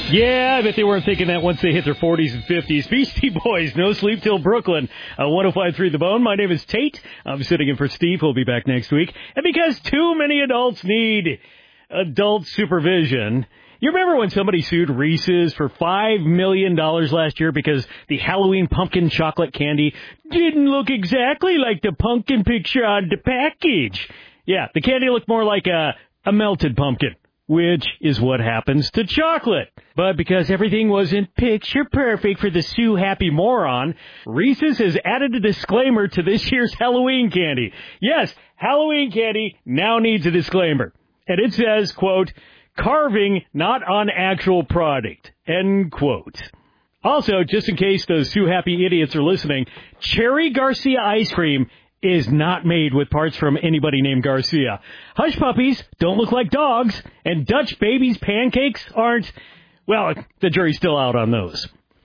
Yeah, I bet they weren't thinking that once they hit their 40s and 50s. Beastie Boys, No Sleep Till Brooklyn. 105.3 The Bone. My name is Tate. I'm sitting in for Steve. We'll be back next week. And because too many adults need adult supervision. You remember when somebody sued Reese's for $5 million last year because the Halloween pumpkin chocolate candy didn't look exactly like the pumpkin picture on the package? Yeah, the candy looked more like a melted pumpkin, which is what happens to chocolate. But because everything wasn't picture perfect for the Sue Happy moron, Reese's has added a disclaimer to this year's Halloween candy. Yes, Halloween candy now needs a disclaimer. And it says, quote, carving not on actual product, end quote. Also, just in case those Sue Happy idiots are listening, Cherry Garcia ice cream is not made with parts from anybody named Garcia. Hush puppies don't look like dogs, and Dutch babies' pancakes aren't. Well, the jury's still out on those.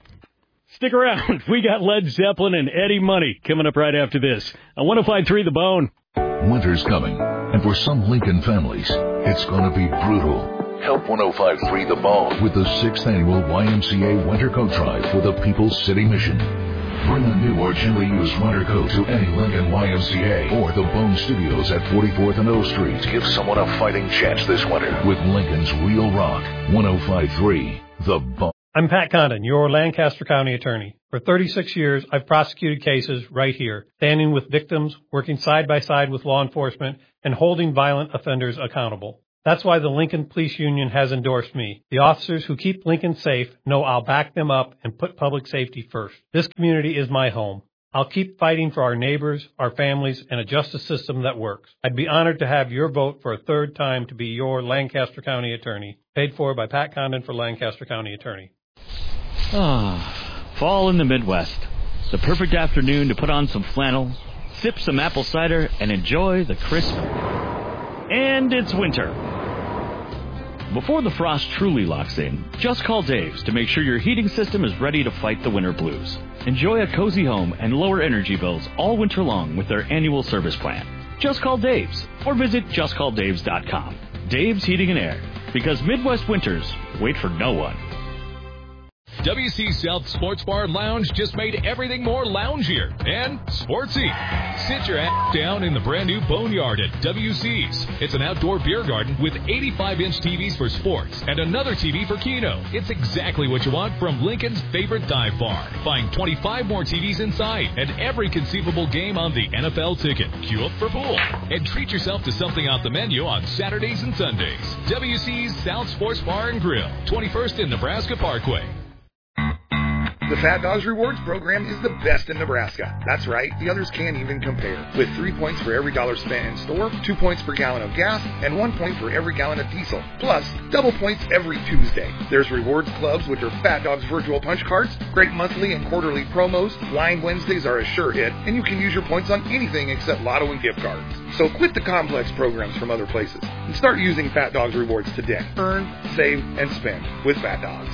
Stick around. We got Led Zeppelin and Eddie Money coming up right after this. On 105.3 The Bone. Winter's coming, and for some Lincoln families, it's going to be brutal. Help 105.3 The Bone with the 6th annual YMCA Winter Coat Drive for the People's City Mission. Bring a new or gently used winter coat to any Lincoln YMCA or the Bone Studios at 44th and O Street. Give someone a fighting chance this winter with Lincoln's Real Rock. 105.3 The Bone. I'm Pat Condon, your Lancaster County attorney. For 36 years, I've prosecuted cases right here, standing with victims, working side by side with law enforcement, and holding violent offenders accountable. That's why the Lincoln Police Union has endorsed me. The officers who keep Lincoln safe know I'll back them up and put public safety first. This community is my home. I'll keep fighting for our neighbors, our families, and a justice system that works. I'd be honored to have your vote for a third time to be your Lancaster County attorney. Paid for by Pat Condon for Lancaster County Attorney. Fall in the Midwest. The perfect afternoon to put on some flannel, sip some apple cider, and enjoy the crisp. And it's winter. Before the frost truly locks in, just call Dave's to make sure your heating system is ready to fight the winter blues. Enjoy a cozy home and lower energy bills all winter long with their annual service plan. Just call Dave's or visit justcalldaves.com. Dave's Heating and Air, because Midwest winters wait for no one. WC South Sports Bar and Lounge just made everything more loungier and sportsy. Sit your ass down in the brand new Boneyard at WC's. It's an outdoor beer garden with 85-inch TVs for sports and another TV for Keno. It's exactly what you want from Lincoln's favorite dive bar. Find 25 more TVs inside and every conceivable game on the NFL ticket. Queue up for pool and treat yourself to something off the menu on Saturdays and Sundays. WC's South Sports Bar and Grill, 21st in Nebraska Parkway. The Fat Dogs Rewards program is the best in Nebraska. That's right, the others can't even compare. With 3 points for every dollar spent in store, 2 points per gallon of gas, and 1 point for every gallon of diesel. Plus, double points every Tuesday. There's rewards clubs with their Fat Dogs virtual punch cards, great monthly and quarterly promos, Wine Wednesdays are a sure hit, and you can use your points on anything except lotto and gift cards. So quit the complex programs from other places and start using Fat Dogs Rewards today. Earn, save, and spend with Fat Dogs.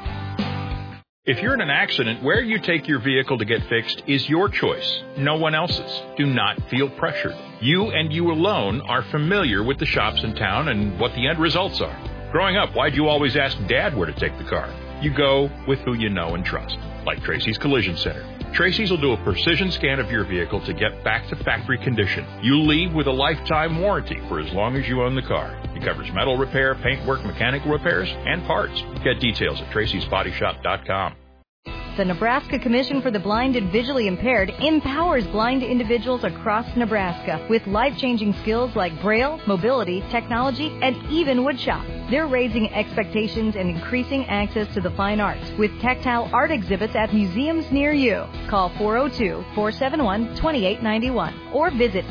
If you're in an accident, where you take your vehicle to get fixed is your choice, no one else's. Do not feel pressured. You and you alone are familiar with the shops in town and what the end results are. Growing up, why'd you always ask Dad where to take the car? You go with who you know and trust, like Tracy's Collision Center. Tracy's will do a precision scan of your vehicle to get back to factory condition. You leave with a lifetime warranty for as long as you own the car. It covers metal repair, paintwork, mechanical repairs, and parts. Get details at tracysbodyshop.com. The Nebraska Commission for the Blind and Visually Impaired empowers blind individuals across Nebraska with life-changing skills like Braille, mobility, technology, and even woodshop. They're raising expectations and increasing access to the fine arts with tactile art exhibits at museums near you. Call 402-471-2891 or visit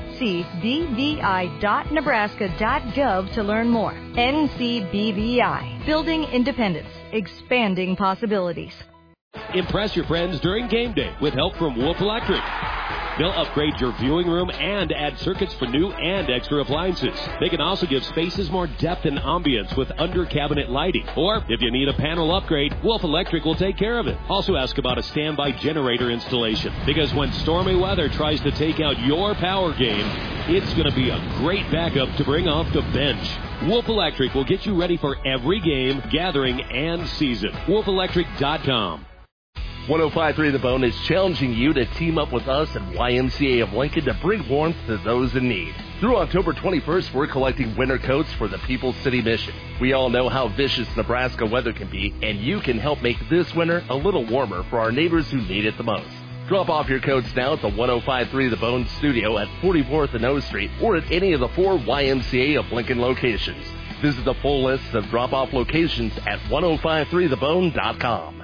ncbvi.nebraska.gov to learn more. NCBVI, building independence, expanding possibilities. Impress your friends during game day with help from Wolf Electric. They'll upgrade your viewing room and add circuits for new and extra appliances. They can also give spaces more depth and ambience with under-cabinet lighting. Or, if you need a panel upgrade, Wolf Electric will take care of it. Also ask about a standby generator installation, because when stormy weather tries to take out your power game, it's going to be a great backup to bring off the bench. Wolf Electric will get you ready for every game, gathering, and season. WolfElectric.com. 105.3 The Bone is challenging you to team up with us at YMCA of Lincoln to bring warmth to those in need. Through October 21st, we're collecting winter coats for the People's City Mission. We all know how vicious Nebraska weather can be, and you can help make this winter a little warmer for our neighbors who need it the most. Drop off your coats now at the 105.3 The Bone studio at 44th and O Street or at any of the 4 YMCA of Lincoln locations. Visit the full list of drop-off locations at 1053thebone.com.